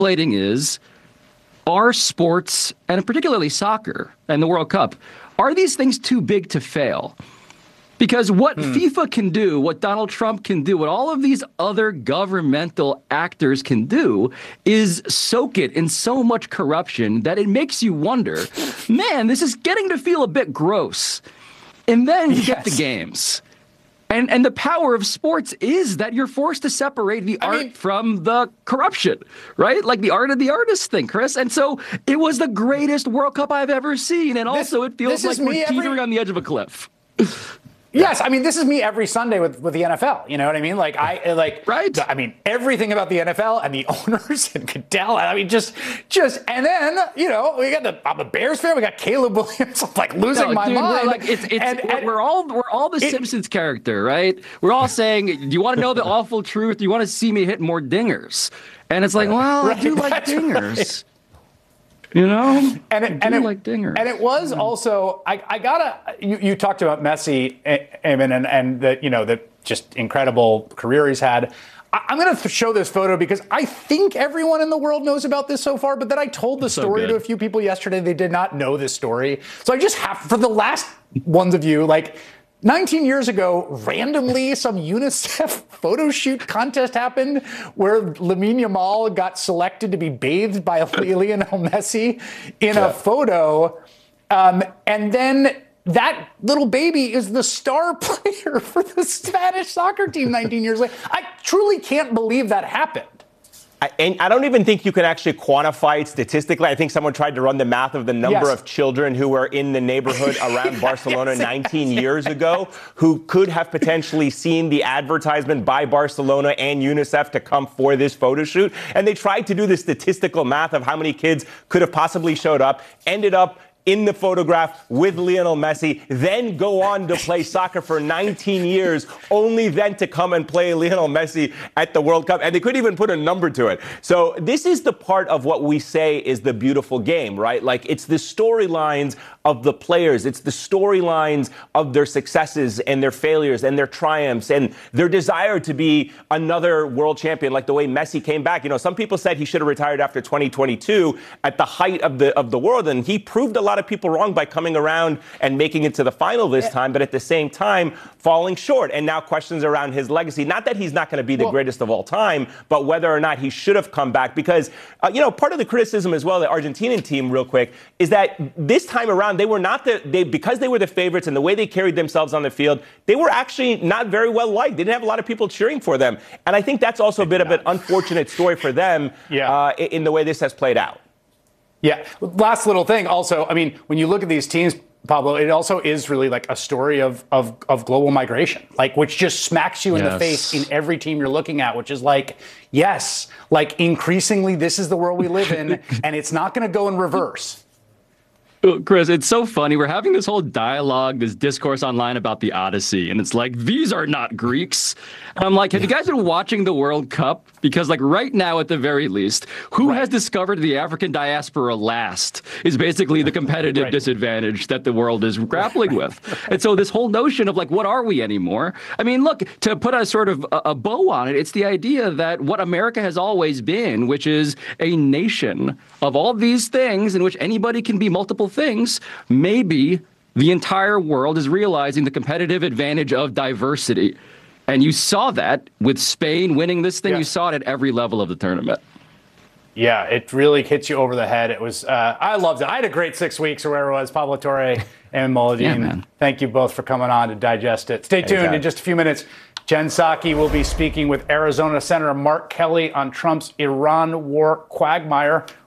contemplating is, are sports, and particularly soccer and the World Cup, are these things too big to fail? Because what FIFA can do, what Donald Trump can do, what all of these other governmental actors can do is soak it in so much corruption that it makes you wonder, man, this is getting to feel a bit gross. And then you get the games. And the power of sports is that you're forced to separate the art from the corruption, right? Like the art of the artist thing, Chris. And so it was the greatest World Cup I've ever seen. And also it feels like we're teetering on the edge of a cliff. Yes, I mean, this is me every Sunday with the NFL. You know what I mean? Like, I mean, everything about the NFL and the owners and Goodell. I mean, just, and then, you know, I'm a Bears fan. We got Caleb Williams. I'm like losing my mind. We're all the Simpsons character, right? We're all saying, do you want to know the awful truth? Do you want to see me hit more dingers? And it's like, well, I do like dingers. Right. You know, and it was also I gotta you talked about Messi, Eamon, and the just incredible career he's had. I'm going to show this photo because I think everyone in the world knows about this so far, but then I told the story to a few people yesterday. They did not know this story, so I just have for the last ones of you 19 years ago, randomly, some UNICEF photo shoot contest happened where Lamine Yamal got selected to be bathed by Lionel Messi in a photo. And then that little baby is the star player for the Spanish soccer team 19 years later. I truly can't believe that happened. And I don't even think you can actually quantify it statistically. I think someone tried to run the math of the number of children who were in the neighborhood around Barcelona 19 years ago who could have potentially seen the advertisement by Barcelona and UNICEF to come for this photo shoot. And they tried to do the statistical math of how many kids could have possibly showed up, ended up in the photograph with Lionel Messi, then go on to play soccer for 19 years, only then to come and play Lionel Messi at the World Cup. And they couldn't even put a number to it. So this is the part of what we say is the beautiful game, right? Like, it's the storylines of the players. It's the storylines of their successes and their failures and their triumphs and their desire to be another world champion, like the way Messi came back. You know, some people said he should have retired after 2022 at the height of the world, and he proved a lot of people wrong by coming around and making it to the final this time, but at the same time falling short. And now questions around his legacy. Not that he's not going to be the greatest of all time, but whether or not he should have come back. Because, part of the criticism as well, the Argentinian team, real quick, is that this time around, they were not because they were the favorites and the way they carried themselves on the field, they were actually not very well liked. They didn't have a lot of people cheering for them. And I think that's also a bit of an unfortunate story for them in the way this has played out. Yeah. Last little thing also, I mean, when you look at these teams, Pablo, it also is really like a story of global migration, which just smacks you in the face in every team you're looking at, which is increasingly this is the world we live in and it's not going to go in reverse. Chris, it's so funny. We're having this whole dialogue, this discourse online about the Odyssey, and it's like, these are not Greeks. And I'm like, have you guys been watching the World Cup? Because right now, at the very least, who has discovered the African diaspora last is basically the competitive disadvantage that the world is grappling with. And so this whole notion of what are we anymore? I mean, look, to put a sort of a bow on it, it's the idea that what America has always been, which is a nation of all these things in which anybody can be multiple things, maybe the entire world is realizing the competitive advantage of diversity. And you saw that with Spain winning this thing. You saw it at every level of the tournament. Yeah, it really hits you over the head. It was, I loved it. I had a great 6 weeks or wherever it was. Pablo Torre and Moladin, thank you both for coming on to digest it. Stay tuned in just a few minutes. Jen Psaki will be speaking with Arizona Senator Mark Kelly on Trump's Iran war quagmire.